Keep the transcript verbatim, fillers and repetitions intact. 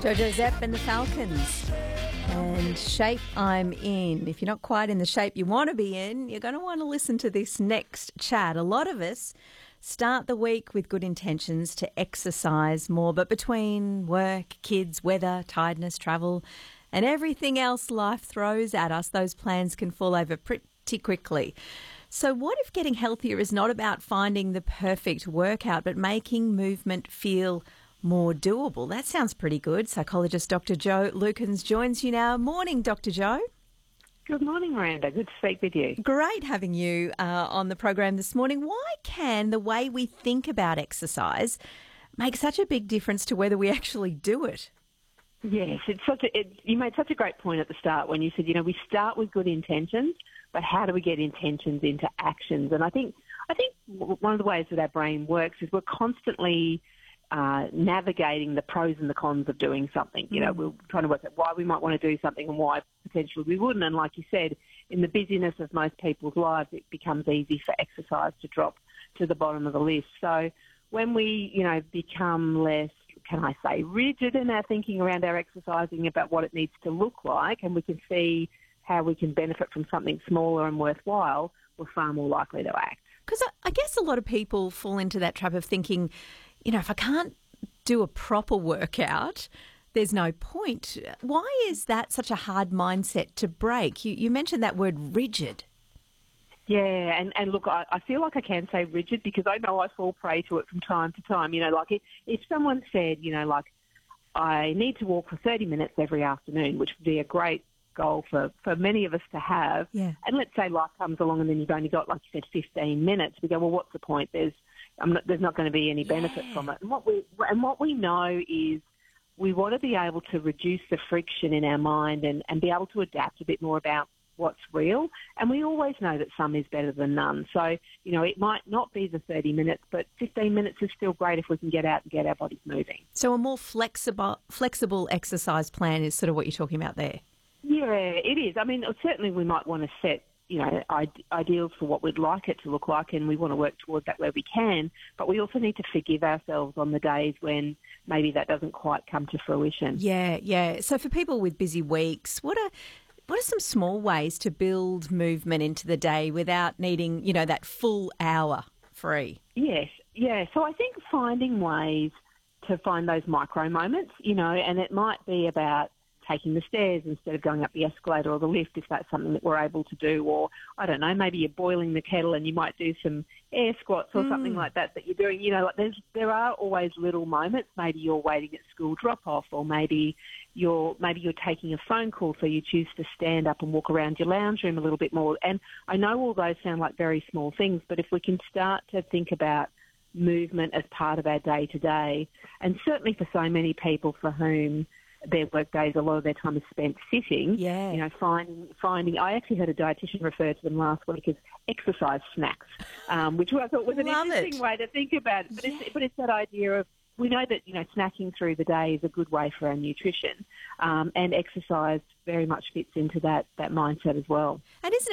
Jojo Zepp and the Falcons. And shape I'm in. If you're not quite in the shape you want to be in, you're going to want to listen to this next chat. A lot of us start the week with good intentions to exercise more, but between work, kids, weather, tiredness, travel, and everything else life throws at us, those plans can fall over pretty quickly. So what if getting healthier is not about finding the perfect workout, but making movement feel more doable? That sounds pretty good. Psychologist Doctor Jo Lukens joins you now. Morning, Doctor Jo. Good morning, Miranda. Good to speak with you. Great having you uh, on the program this morning. Why can the way we think about exercise make such a big difference to whether we actually do it? Yes, it's such a, it, you made such a great point at the start when you said, you know, we start with good intentions, but how do we get intentions into actions? And I think I think one of the ways that our brain works is we're constantly uh, navigating the pros and the cons of doing something. You know, we're trying to work out why we might want to do something and why potentially we wouldn't. And like you said, in the busyness of most people's lives, it becomes easy for exercise to drop to the bottom of the list. So when we, you know, become less, can I say, rigid in our thinking around our exercising about what it needs to look like, and we can see how we can benefit from something smaller and worthwhile, we're far more likely to act. Because I guess a lot of people fall into that trap of thinking, you know, if I can't do a proper workout, there's no point. Why is that such a hard mindset to break? You, you mentioned that word rigid. Yeah, and, and look, I, I feel like I can say rigid because I know I fall prey to it from time to time. You know, like if, if someone said, you know, like I need to walk for thirty minutes every afternoon, which would be a great goal for, for many of us to have. Yeah. And let's say life comes along and then you've only got, like you said, fifteen minutes. We go, well, what's the point? There's I'm not, there's not going to be any benefit yeah. from it. And what we and what we know is we want to be able to reduce the friction in our mind and, and be able to adapt a bit more about what's real. And we always know that some is better than none. So, you know, it might not be the thirty minutes, but fifteen minutes is still great if we can get out and get our bodies moving. So a more flexible flexible exercise plan is sort of what you're talking about there. Yeah, it is. I mean, certainly we might want to set, you know, ideals for what we'd like it to look like, and we want to work towards that where we can, but we also need to forgive ourselves on the days when maybe that doesn't quite come to fruition. Yeah, yeah. So for people with busy weeks, what are what are some small ways to build movement into the day without needing, you know, that full hour free? Yes, yeah. So I think finding ways to find those micro moments, you know, and it might be about taking the stairs instead of going up the escalator or the lift if that's something that we're able to do. Or, I don't know, maybe you're boiling the kettle and you might do some air squats or mm. something like that that you're doing. You know, like there's, there are always little moments. Maybe you're waiting at school drop-off, or maybe you're maybe you're taking a phone call, so you choose to stand up and walk around your lounge room a little bit more. And I know all those sound like very small things, but if we can start to think about movement as part of our day-to-day, and certainly for so many people for whom their work days, a lot of their time is spent sitting. Yeah. You know, finding, finding. I actually heard a dietitian refer to them last week as exercise snacks, um, which I thought was an Love interesting it. way to think about it. But, yeah. it's, but it's that idea of, we know that, you know, snacking through the day is a good way for our nutrition, um, and exercise very much fits into that, that mindset as well. And isn't